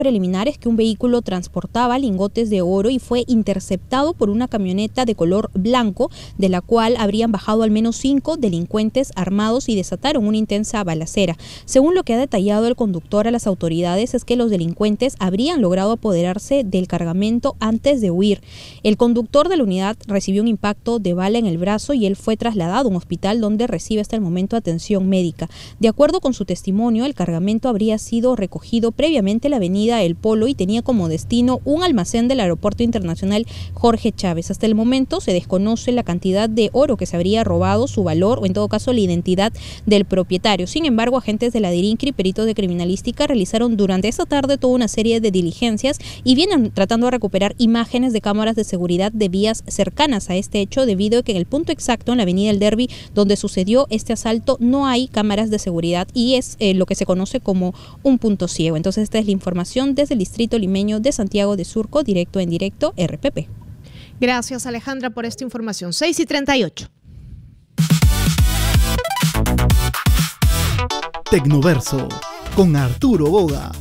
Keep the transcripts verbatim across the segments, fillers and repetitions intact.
preliminares que un vehículo transportaba lingotes de oro y fue interceptado por una camioneta de color blanco, de la cual habrían bajado al menos cinco delincuentes armados y desataron una intensa balacera. Según lo que ha detallado el conductor a las autoridades, es que los delincuentes habrían logrado apoderarse del cargamento antes de huir. El conductor de la unidad recibió un impacto de bala en el brazo y él fue trasladado a un hospital donde recibe hasta el momento atención médica. De acuerdo con su testimonio, el cargamento habría sido recogido previamente en la avenida El Polo y tenía como destino un almacén del Aeropuerto Internacional Jorge Chávez. Hasta el momento se desconoce la cantidad de oro que se habría robado, su valor o en todo caso la identidad del propietario. Sin embargo, agentes de la DIRINCRI y peritos de criminalística realizaron durante esta tarde toda una serie de diligencias y vienen tratando de recuperar imágenes de cámaras de seguridad de vías cercanas a este hecho, debido a que en el punto exacto, en la avenida El Derby, donde sucedió este asalto, no hay cámaras de seguridad y es eh, lo que se conoce como un punto ciego. Entonces esta es la información desde el distrito limeño de Santiago de Surco, directo en directo R P P. Gracias, Alejandra, por esta información. seis y treinta y ocho. Tecnoverso con Arturo Boga.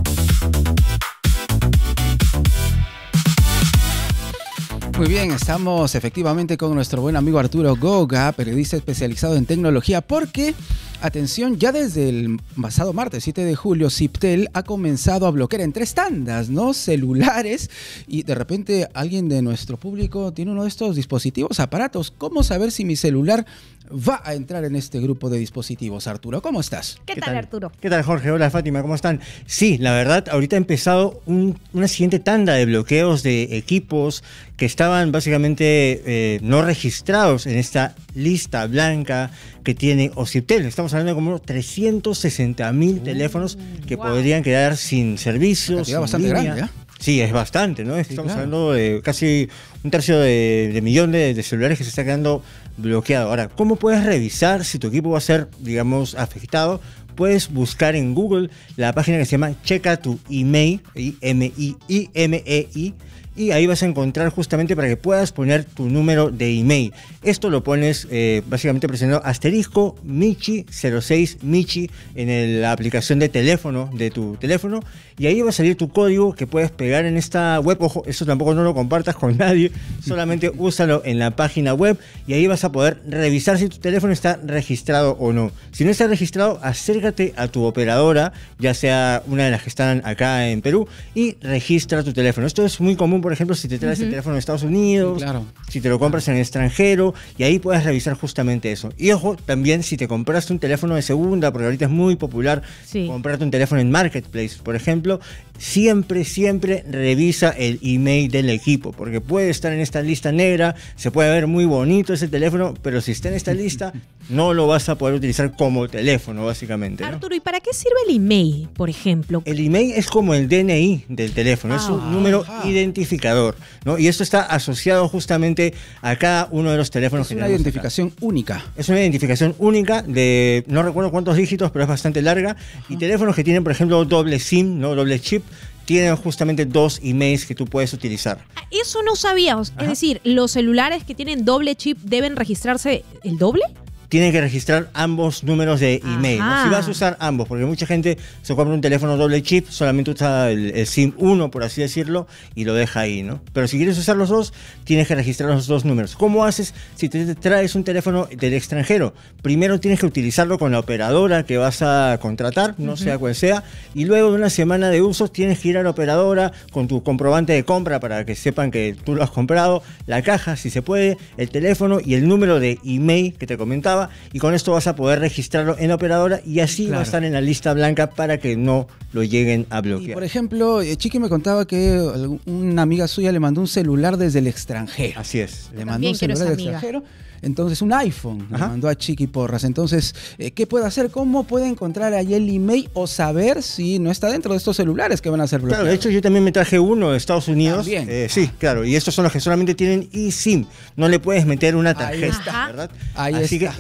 Muy bien, estamos efectivamente con nuestro buen amigo Arturo Boga, periodista especializado en tecnología, porque, atención, ya desde el pasado martes siete de julio, Syptel ha comenzado a bloquear en tres tandas, ¿no?, celulares, y de repente alguien de nuestro público tiene uno de estos dispositivos, aparatos. ¿Cómo saber si mi celular va a entrar en este grupo de dispositivos? Arturo, ¿cómo estás? ¿Qué, ¿Qué tal, tal, Arturo? ¿Qué tal, Jorge? Hola, Fátima, ¿cómo están? Sí, la verdad, ahorita ha empezado un, una siguiente tanda de bloqueos de equipos que estaban básicamente eh, no registrados en esta lista blanca que tiene Syptel. Estamos hablando de como trescientos sesenta mil teléfonos que wow. podrían quedar sin servicios. Una bastante línea. grande, ¿eh? Sí, es bastante, ¿no? Estamos sí, claro. hablando de casi un tercio de, de millón de, de celulares que se está quedando bloqueado. Ahora, ¿cómo puedes revisar si tu equipo va a ser, digamos, afectado? Puedes buscar en Google la página que se llama Checa tu email, I M I I M E I, y ahí vas a encontrar justamente para que puedas poner tu número de email. Esto lo pones eh, básicamente presionando asterisco Michi cero seis Michi en el, la aplicación de teléfono de tu teléfono, y ahí va a salir tu código que puedes pegar en esta web. Ojo, eso tampoco no lo compartas con nadie, solamente úsalo en la página web y ahí vas a poder revisar si tu teléfono está registrado o no. Si no está registrado, acércate a tu operadora, ya sea una de las que están acá en Perú, y registra tu teléfono. Esto es muy común, por ejemplo, si te traes uh-huh. el teléfono de Estados Unidos, sí, claro. si te lo compras en el extranjero, y ahí puedes revisar justamente eso. Y ojo, también si te compraste un teléfono de segunda, porque ahorita es muy popular sí. comprarte un teléfono en Marketplace, por ejemplo, siempre, siempre revisa el email del equipo, porque puede estar en esta lista negra, se puede ver muy bonito ese teléfono, pero si está en esta lista, no lo vas a poder utilizar como teléfono, básicamente, ¿no? Arturo, ¿y para qué sirve el email, por ejemplo? El email es como el D N I del teléfono, ah, es un número ajá. identificador, ¿no? Y esto está asociado justamente a cada uno de los teléfonos. Es que una identificación acá. única. Es una identificación única de, no recuerdo cuántos dígitos, pero es bastante larga. Ajá. Y teléfonos que tienen, por ejemplo, doble SIM, ¿no? Doble chip, tienen justamente dos emails que tú puedes utilizar. Eso no sabíamos. Ajá. Es decir, ¿los celulares que tienen doble chip deben registrarse el doble? Tienen que registrar ambos números de email, ¿no? Si vas a usar ambos, porque mucha gente se compra un teléfono doble chip, solamente usa el, el SIM uno, por así decirlo, y lo deja ahí, ¿no? Pero si quieres usar los dos, tienes que registrar los dos números. ¿Cómo haces si te traes un teléfono del extranjero? Primero tienes que utilizarlo con la operadora que vas a contratar, no uh-huh. sea cual sea, y luego de una semana de uso tienes que ir a la operadora con tu comprobante de compra para que sepan que tú lo has comprado, la caja, si se puede, el teléfono y el número de email que te comentaba, y con esto vas a poder registrarlo en la operadora y así claro. va a estar en la lista blanca para que no lo lleguen a bloquear. Y por ejemplo, Chiqui me contaba que una amiga suya le mandó un celular desde el extranjero. Así es. Le mandó un celular del extranjero. Entonces, un iPhone le mandó a Chiqui Porras. Entonces, eh, ¿qué puede hacer? ¿Cómo puede encontrar ahí el email o saber si no está dentro de estos celulares que van a ser bloqueados? Claro, de hecho, yo también me traje uno de Estados Unidos. Eh, sí, claro. Y estos son los que solamente tienen eSIM. No le puedes meter una tarjeta, ahí ¿verdad? Ahí Así está. que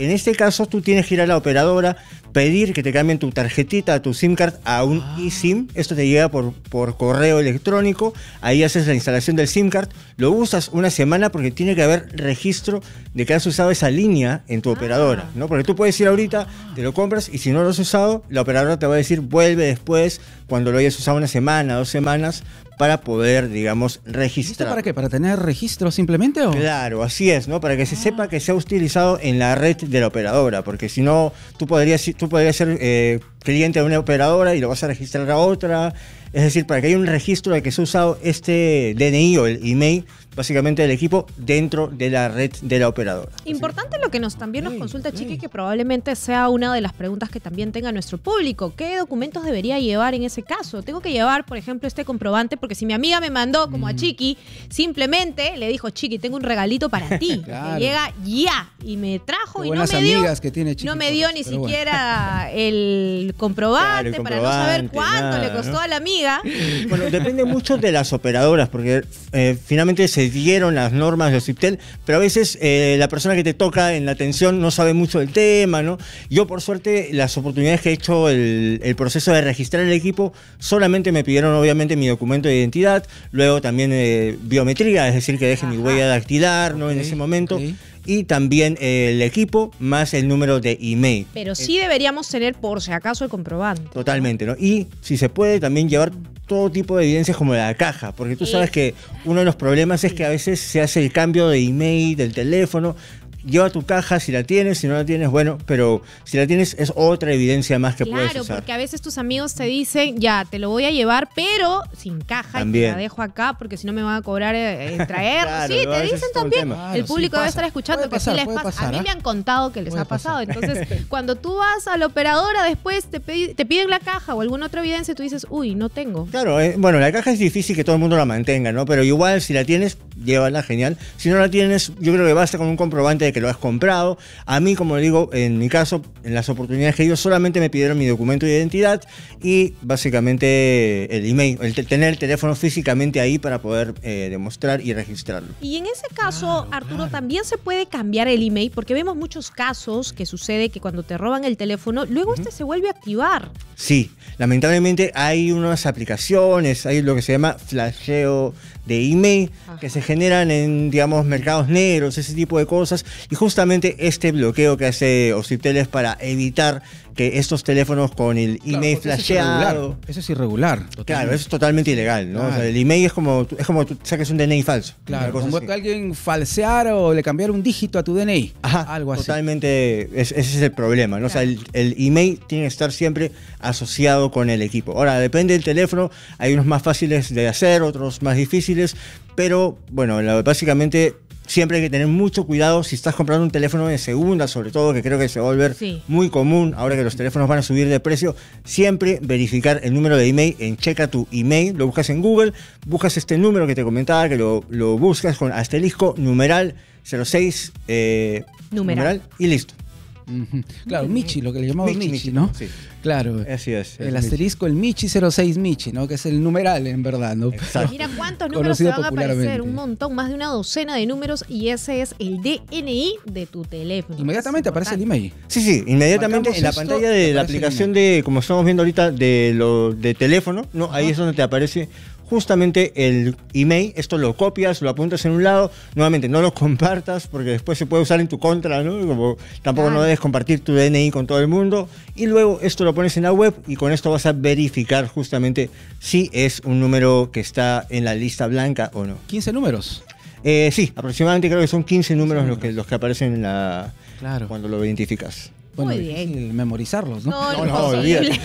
en este caso tú tienes que ir a la operadora, pedir que te cambien tu tarjetita, tu SIM card a un ah. eSIM. Esto te llega por, por correo electrónico. Ahí haces la instalación del SIM card. Lo usas una semana porque tiene que haber registro de que has usado esa línea en tu ah. operadora, ¿no? Porque tú puedes ir ahorita, te lo compras y si no lo has usado, la operadora te va a decir vuelve después cuando lo hayas usado una semana, dos semanas, para poder, digamos, registrar. ¿Esto para qué? ¿Para tener registro simplemente? ¿O? Claro, así es, ¿no? Para que se sepa que se ha utilizado en la red de la operadora, porque si no, tú podrías, tú podrías ser eh, cliente de una operadora y lo vas a registrar a otra. Es decir, para que haya un registro de que se ha usado este D N I o el email, básicamente del equipo, dentro de la red de la operadora. Importante lo que nos también nos consulta Chiqui, que probablemente sea una de las preguntas que también tenga nuestro público. ¿Qué documentos debería llevar en ese caso? Tengo que llevar, por ejemplo, este comprobante, porque si mi amiga me mandó, como a Chiqui, simplemente le dijo, Chiqui, tengo un regalito para ti, claro. que llega ya, y me trajo Qué y no me dio, que tiene Chiqui, no me dio ni siquiera bueno. el, comprobante, claro, el comprobante para no saber cuánto nada, le costó ¿no? a la amiga. Bueno, depende mucho de las operadoras, porque eh, finalmente se dieron las normas de OSIPTEL, pero a veces eh, la persona que te toca en la atención no sabe mucho del tema, ¿no? Yo, por suerte, las oportunidades que he hecho el, el proceso de registrar el equipo, solamente me pidieron, obviamente, mi documento de identidad, luego también eh, biometría, es decir, que deje Ajá. mi huella dactilar, ¿no? Okay, en ese momento. Okay. Y también eh, el equipo más el número de email. Pero sí deberíamos tener por si acaso el comprobante. Totalmente, ¿no? Y si se puede también llevar todo tipo de evidencias como la caja, porque tú sabes que uno de los problemas es que a veces se hace el cambio de email, del teléfono. Lleva tu caja si la tienes, si no la tienes, bueno, pero si la tienes es otra evidencia más que claro, puedes usar. Claro, porque a veces tus amigos te dicen, ya, te lo voy a llevar, pero sin caja también. Y te la dejo acá porque si no me van a cobrar eh, traer. Claro, sí, te dicen también. Claro, el público sí debe estar escuchando que pasar, sí les pasa. Pasar, a mí me han contado que les ha pasado. Pasar. Entonces, cuando tú vas a la operadora, después te, te piden la caja o alguna otra evidencia, tú dices, uy, no tengo. Claro, eh, bueno, la caja es difícil que todo el mundo la mantenga, ¿no? Pero igual, si la tienes, llévala, genial. Si no la tienes, yo creo que basta con un comprobante de que lo has comprado. A mí, como digo, en mi caso, en las oportunidades que ellos solamente me pidieron mi documento de identidad y básicamente el email, el tener el teléfono físicamente ahí para poder eh, demostrar y registrarlo. Y en ese caso, claro, Arturo, claro. también se puede cambiar el email, porque vemos muchos casos que sucede que cuando te roban el teléfono, luego uh-huh. este se vuelve a activar. Sí, lamentablemente hay unas aplicaciones, hay lo que se llama flasheo de email, Ajá. que se generan en, digamos, mercados negros, ese tipo de cosas, y justamente este bloqueo que hace OSIPTEL es para evitar que estos teléfonos con el claro, email flasheado... Eso es irregular. Totalmente. Claro, eso es totalmente ilegal, ¿no? Claro. O sea, el email es como, es como tú saques un D N I falso. Claro, como que alguien falseara o le cambiara un dígito a tu D N I. Ajá, algo así. Totalmente, es, ese es el problema, ¿no? Claro. O sea, el, el email tiene que estar siempre asociado con el equipo. Ahora, depende del teléfono, hay unos más fáciles de hacer, otros más difíciles, pero, bueno, la, básicamente... Siempre hay que tener mucho cuidado si estás comprando un teléfono de segunda, sobre todo, que creo que se va a volver sí. muy común ahora que los teléfonos van a subir de precio. Siempre verificar el número de email en Checa tu email. Lo buscas en Google, buscas este número que te comentaba, que lo, lo buscas con asterisco, numeral cero seis, eh, numeral. numeral y listo. Uh-huh. Claro, Michi, lo que le llamamos Michi, Michi, ¿no? Sí. Claro, así es. El asterisco, el Michi cero seis Michi, ¿no? Que es el numeral, en verdad, ¿no? Exacto. Mira cuántos números te van a aparecer, un montón, más de una docena de números, y ese es el D N I de tu teléfono. Inmediatamente aparece el email. Sí, sí, inmediatamente Marcamos en la esto, pantalla de la aplicación de, como estamos viendo ahorita, de lo de teléfono, ¿no? Ahí es donde te aparece justamente el email. Esto lo copias, lo apuntas en un lado, nuevamente no lo compartas porque después se puede usar en tu contra, ¿no? Como tampoco claro. no debes compartir tu D N I con todo el mundo, y luego esto lo pones en la web y con esto vas a verificar justamente si es un número que está en la lista blanca o no. ¿quince números? Eh, sí, aproximadamente creo que son quince números los que, los que aparecen en la claro. cuando lo identificas. Bueno, muy bien. Memorizarlos, ¿no? No, no, no olvídate.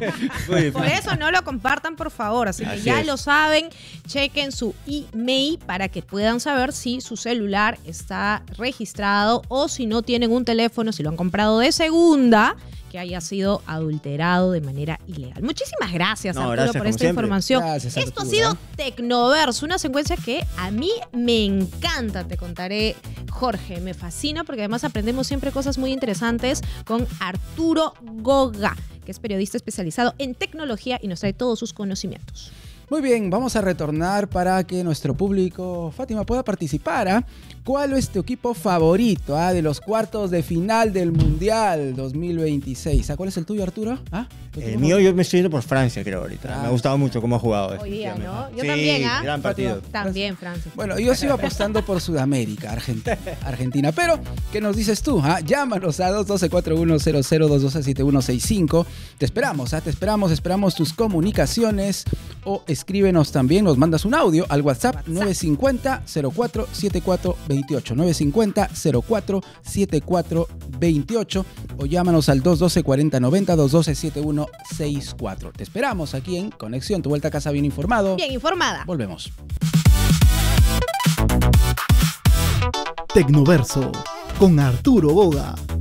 Por eso no lo compartan, por favor. Así que Así ya es. Lo saben, chequen su email para que puedan saber si su celular está registrado o si no tienen un teléfono, si lo han comprado de segunda, que haya sido adulterado de manera ilegal. Muchísimas gracias, no, Arturo, gracias, por esta siempre. información. Gracias, Esto ha sido Tecnoverso, una secuencia que a mí me encanta, te contaré, Jorge. Me fascina porque además aprendemos siempre cosas muy interesantes con Arturo Goga, que es periodista especializado en tecnología y nos trae todos sus conocimientos. Muy bien, vamos a retornar para que nuestro público, Fátima, pueda participar. ¿Ah? ¿Cuál es tu equipo favorito ah, de los cuartos de final del Mundial dos mil veintiséis? ¿Ah, ¿Cuál es el tuyo, Arturo? ¿Ah? El mío, yo me estoy yendo por Francia, creo, ahorita. Ah. Me ha gustado mucho cómo ha jugado. Hoy día, ¿no? Yo sí, también, ¿ah? gran partido. También, Francia. Bueno, yo sigo apostando por Sudamérica, Argentina. Argentina. Pero, ¿qué nos dices tú? ¿Ah? Llámanos a dos uno dos, cuatro uno cero cero, dos uno dos, siete uno seis cinco. Te esperamos, ¿ah? Te esperamos, esperamos tus comunicaciones. O escríbenos también, nos mandas un audio al WhatsApp, WhatsApp. nueve cinco cero, cero cuatro siete cuatro dos ocho. nueve cinco cero, cero cuatro siete cuatro dos ocho. O llámanos al dos uno dos, cuatro cero nueve cero, dos uno dos, siete uno seis cuatro. Te esperamos aquí en Conexión, tu vuelta a casa bien informado. Bien informada. Volvemos. Tecnoverso con Arturo Boga.